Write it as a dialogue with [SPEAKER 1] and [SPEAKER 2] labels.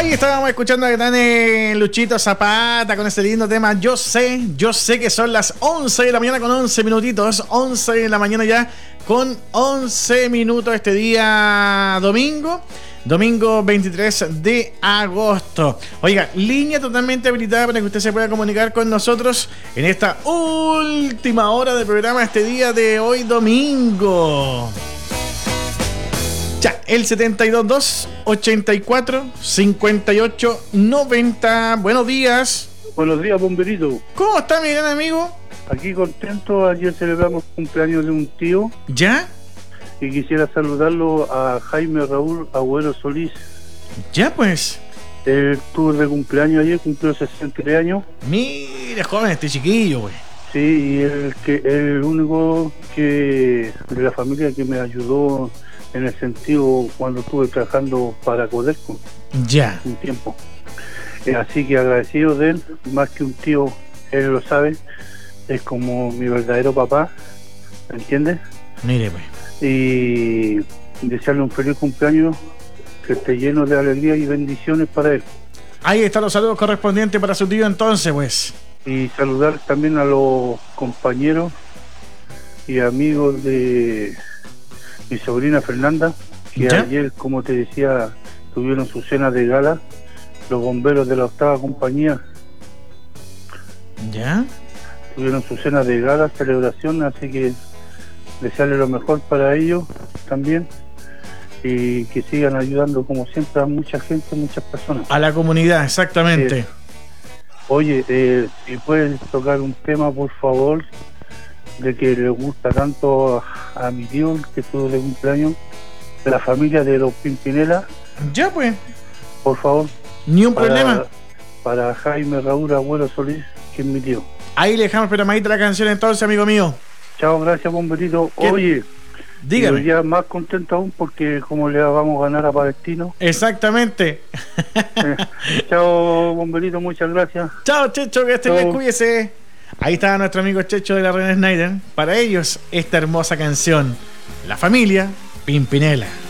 [SPEAKER 1] Ahí estábamos escuchando a gran Luchito Zapata con este lindo tema. Yo sé que son las 11 de la mañana con 11 minutitos. 11 de la mañana ya con 11 minutos este día domingo. Domingo 23 de agosto. Oiga, línea totalmente habilitada para que usted se pueda comunicar con nosotros en esta última hora del programa este día de hoy domingo. Ya, el 722-84-58-90. Buenos días.
[SPEAKER 2] Buenos días, bomberito.
[SPEAKER 1] ¿Cómo está mi gran amigo?
[SPEAKER 2] Aquí contento. Ayer celebramos cumpleaños de un tío.
[SPEAKER 1] ¿Ya?
[SPEAKER 2] Y quisiera saludarlo a Jaime Raúl Agüero Solís.
[SPEAKER 1] Ya, pues.
[SPEAKER 2] Él tuvo de cumpleaños ayer, cumplió 63 años.
[SPEAKER 1] Mira, joven, este chiquillo, güey.
[SPEAKER 2] Sí, y el único que de la familia que me ayudó en el sentido cuando estuve trabajando para Codelco.
[SPEAKER 1] Ya.
[SPEAKER 2] Un tiempo. Así que agradecido de él, más que un tío, él lo sabe, es como mi verdadero papá, ¿me entiendes?
[SPEAKER 1] Mire, pues.
[SPEAKER 2] Y desearle un feliz cumpleaños, que esté lleno de alegría y bendiciones para él.
[SPEAKER 1] Ahí están los saludos correspondientes para su tío entonces, pues.
[SPEAKER 2] Y saludar también a los compañeros y amigos de mi sobrina Fernanda, que
[SPEAKER 1] ¿ya?
[SPEAKER 2] Ayer, como te decía, tuvieron su cena de gala, los bomberos de la 8ª compañía.
[SPEAKER 1] ¿Ya?
[SPEAKER 2] Tuvieron su cena de gala, celebración, así que desearle lo mejor para ellos también y que sigan ayudando como siempre a mucha gente, muchas personas.
[SPEAKER 1] A la comunidad, exactamente.
[SPEAKER 2] Oye, si puedes tocar un tema, por favor, de que le gusta tanto a mi tío, que estuvo de cumpleaños, de la familia de los Pimpinela.
[SPEAKER 1] Ya, pues.
[SPEAKER 2] Por favor.
[SPEAKER 1] Ni un problema.
[SPEAKER 2] Para Jaime Raúl Agüero Solís, que es mi tío.
[SPEAKER 1] Ahí le dejamos programadita la canción entonces, amigo mío.
[SPEAKER 2] Chao, gracias, bomberito. Oye,
[SPEAKER 1] dígame.
[SPEAKER 2] Ya más contento aún porque como le vamos a ganar a Palestino.
[SPEAKER 1] Exactamente.
[SPEAKER 2] Chao, bomberito, muchas gracias.
[SPEAKER 1] Chao, Checho, que esté bien, cuídese. Ahí está nuestro amigo Checho de la René Snyder. Para ellos, esta hermosa canción, La Familia Pimpinela.